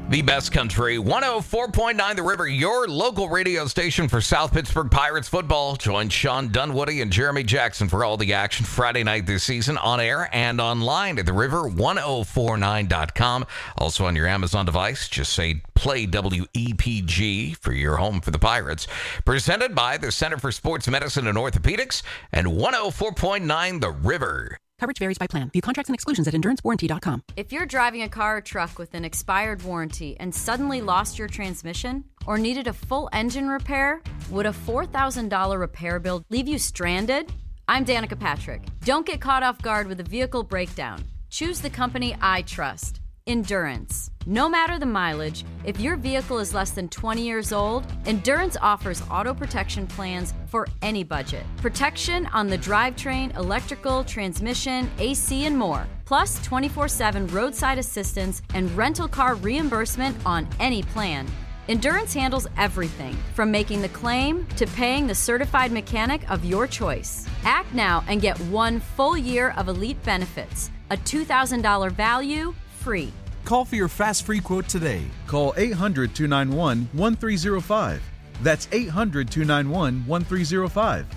The best country, 104.9 The River, your local radio station for South Pittsburgh Pirates football. Join Sean Dunwoody and Jeremy Jackson for all the action Friday night this season on air and online at theriver1049.com. Also on your Amazon device, just say play WEPG for your home for the Pirates. Presented by the Center for Sports Medicine and Orthopedics and 104.9 The River. Coverage varies by plan. View contracts and exclusions at endurancewarranty.com. If you're driving a car or truck with an expired warranty and suddenly lost your transmission or needed a full engine repair, would a $4,000 repair bill leave you stranded? I'm Danica Patrick. Don't get caught off guard with a vehicle breakdown. Choose the company I trust. Endurance. No matter the mileage, if your vehicle is less than 20 years old, Endurance offers auto protection plans for any budget. Protection on the drivetrain, electrical, transmission, AC, and more. Plus 24/7 roadside assistance and rental car reimbursement on any plan. Endurance handles everything, from making the claim to paying the certified mechanic of your choice. Act now and get 1 full year of elite benefits. A $2,000 value, free. Call for your fast free quote today. Call 800-291-1305. That's 800-291-1305.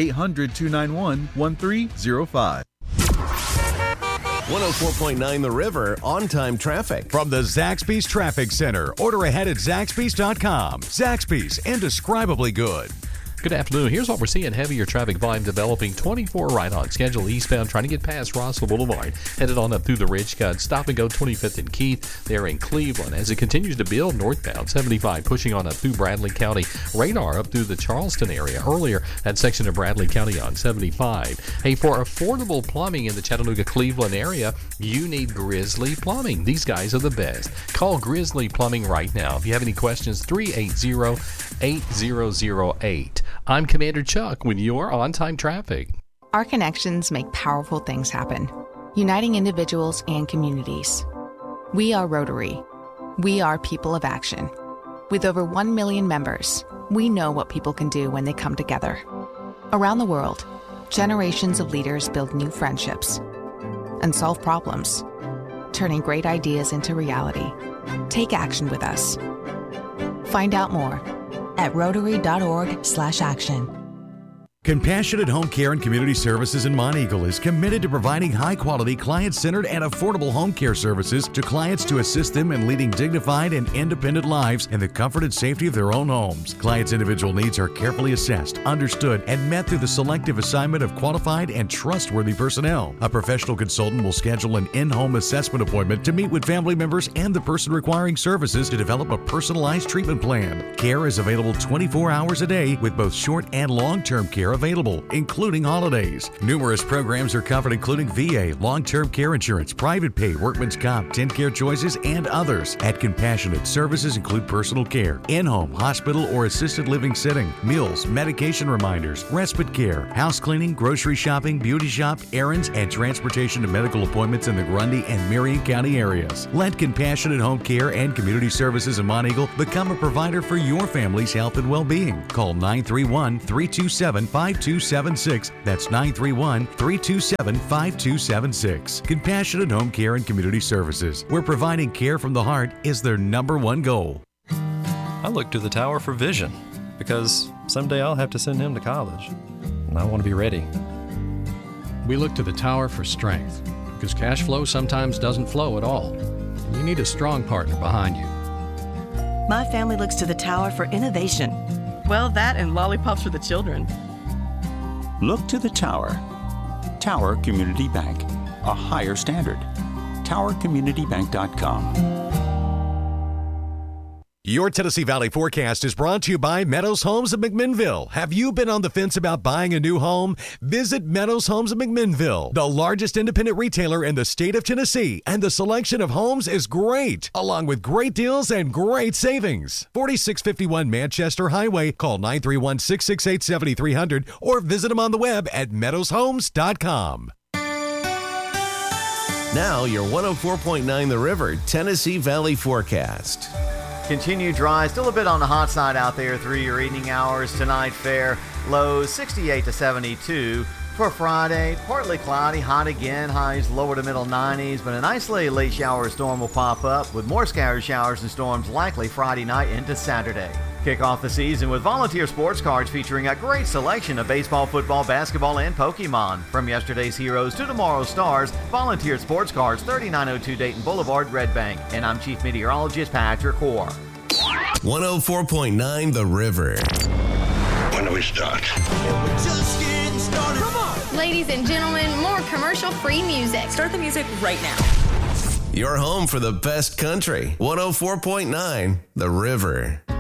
800-291-1305. 104.9 The River on-time traffic. From the Zaxby's Traffic Center. Order ahead at Zaxby's.com. Zaxby's, indescribably good. Good afternoon. Here's what we're seeing. Heavier traffic volume developing 24 right on schedule eastbound, trying to get past Rossville Boulevard. Headed on up through the Ridge Cut. Stop and go 25th and Keith there in Cleveland. As it continues to build northbound, 75 pushing on up through Bradley County. Radar up through the Charleston area. Earlier, that section of Bradley County on 75. Hey, for affordable plumbing in the Chattanooga-Cleveland area, you need Grizzly Plumbing. These guys are the best. Call Grizzly Plumbing right now. If you have any questions, 380-8008. I'm Commander Chuck with your on-time traffic. Our connections make powerful things happen, uniting individuals and communities. We are Rotary. We are people of action. With over 1 million members, we know what people can do when they come together. Around the world, generations of leaders build new friendships and solve problems, turning great ideas into reality. Take action with us. Find out more at Rotary.org/action. Compassionate Home Care and Community Services in Monteagle is committed to providing high-quality, client-centered, and affordable home care services to clients to assist them in leading dignified and independent lives in the comfort and safety of their own homes. Clients' individual needs are carefully assessed, understood, and met through the selective assignment of qualified and trustworthy personnel. A professional consultant will schedule an in-home assessment appointment to meet with family members and the person requiring services to develop a personalized treatment plan. Care is available 24 hours a day with both short and long-term care available, including holidays. Numerous programs are covered, including VA, long-term care insurance, private pay, workman's comp, TennCare choices, and others. At Compassionate, services include personal care, in-home, hospital, or assisted living setting, meals, medication reminders, respite care, house cleaning, grocery shopping, beauty shop, errands, and transportation to medical appointments in the Grundy and Marion County areas. Let Compassionate Home Care and Community Services in Monteagle become a provider for your family's health and well-being. Call 931-327-5276. That's 931-327-5276. Compassionate Home Care and Community Services, where providing care from the heart is their #1 goal. I look to the tower for vision because someday I'll have to send him to college, and I want to be ready. We look to the tower for strength because cash flow sometimes doesn't flow at all. You need a strong partner behind you. My family looks to the tower for innovation. Well, that and lollipops for the children. Look to the Tower. Tower Community Bank. A higher standard. TowerCommunityBank.com. Your Tennessee Valley forecast is brought to you by Meadows Homes of McMinnville. Have you been on the fence about buying a new home? Visit Meadows Homes of McMinnville, the largest independent retailer in the state of Tennessee, and the selection of homes is great, along with great deals and great savings. 4651 Manchester Highway. Call 931-668-7300 or visit them on the web at meadowshomes.com. Now your 104.9 The River Tennessee Valley forecast. Continue dry, still a bit on the hot side out there through your evening hours. Tonight fair, lows 68 to 72. For Friday, partly cloudy, hot again, highs lower to middle 90s, but an isolated late shower or storm will pop up with more scattered showers and storms likely Friday night into Saturday. Kick off the season with Volunteer Sports Cards featuring a great selection of baseball, football, basketball, and Pokemon. From yesterday's heroes to tomorrow's stars, Volunteer Sports Cards, 3902 Dayton Boulevard, Red Bank. And I'm Chief Meteorologist Patrick Hoare. 104.9 The River. When do we start? Come on! Ladies and gentlemen, more commercial-free music. Start the music right now. Your home for the best country. 104.9 The River.